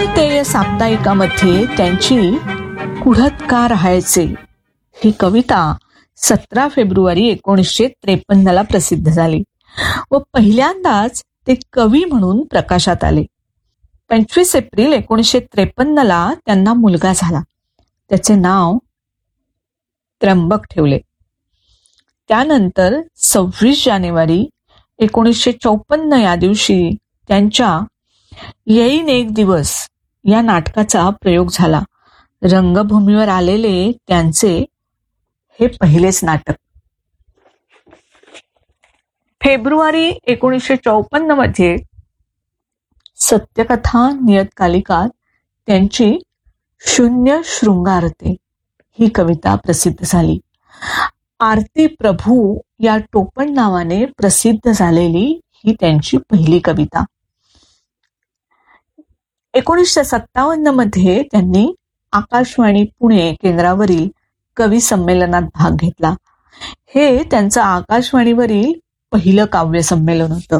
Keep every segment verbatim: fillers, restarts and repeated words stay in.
अमृतेय साप्ताहिकामध्ये त्यांची कुढत का राहायचे ही कविता सतरा फेब्रुवारी एकोणीसशे त्रेपन्न ला प्रसिद्ध झाली व पहिल्यांदाच ते कवी म्हणून प्रकाशात आले. पंचवीस एप्रिल एकोणीसशे त्रेपन्न ला त्यांना मुलगा झाला. त्याचे नाव त्र्यंबक ठेवले. त्यानंतर सव्वीस जानेवारी एकोणीसशे चौपन्न या दिवशी त्यांच्या येईन एक दिवस या नाटकाचा प्रयोग झाला. रंगभूमीवर आलेले त्यांचे हे पहिलेच नाटक. फेब्रुवारी एकोणीसशे चौपन्न मध्ये सत्यकथा नियतकालिकात त्यांची शून्य शृंगारते ही कविता प्रसिद्ध झाली. आरती प्रभू या टोपण नावाने प्रसिद्ध झालेली ही त्यांची पहिली कविता. एकोणीसशे सत्तावन्न मध्ये त्यांनी आकाशवाणी पुणे केंद्रावरील कवी संमेलनात भाग घेतला. हे त्यांचं आकाशवाणीवरील पहिलं काव्य संमेलन होतं.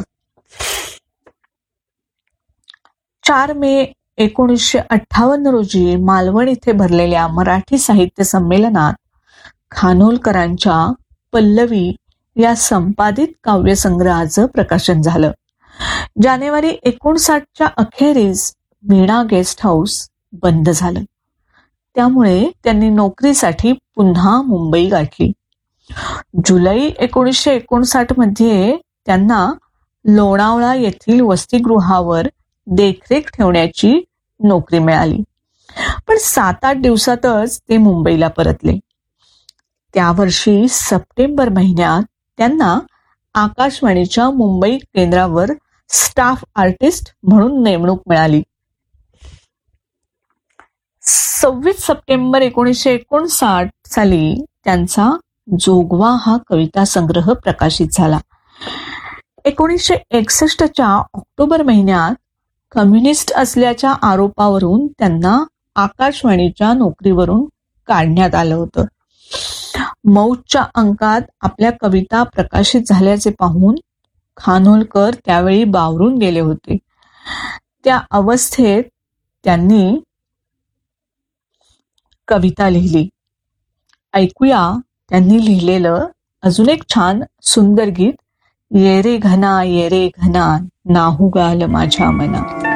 चार मे एकोणीसशे अठ्ठावन्न रोजी मालवण इथे भरलेल्या मराठी साहित्य संमेलनात खानोलकरांच्या पल्लवी या संपादित काव्यसंग्रहाचं प्रकाशन झालं. जानेवारी एकोणसाठच्या अखेरीस वीणा गेस्ट हाऊस बंद झालं. त्यामुळे त्यांनी नोकरीसाठी पुन्हा मुंबई गाठली. जुलै एकोणीसशे एकोणसाठ मध्ये त्यांना लोणावळा येथील वसतिगृहावर देखरेख ठेवण्याची नोकरी मिळाली. पण सात आठ दिवसातच ते मुंबईला परतले. त्या वर्षी सप्टेंबर महिन्यात त्यांना आकाशवाणीच्या मुंबई केंद्रावर स्टाफ आर्टिस्ट म्हणून नेमणूक मिळाली. सव्वीस सप्टेंबर एकोणीसशे एकोणसाठ साली त्यांचा जोगवा हा कविता संग्रह प्रकाशित झाला. एकोणीसशे एकसष्टच्या ऑक्टोबर महिन्यात कम्युनिस्ट असल्याच्या आरोपावरून त्यांना आकाशवाणीच्या नोकरीवरून काढण्यात आलं होतं. मौजच्या अंकात आपल्या कविता प्रकाशित झाल्याचे पाहून खानोलकर त्यावेळी बावरून गेले होते. त्या अवस्थेत त्यांनी कविता लिहिली. ऐकूया त्यांनी लिहिलेलं अजून एक छान सुंदर गीत, ये रे घना ये रे घना नाहू गाल माझ्या मना.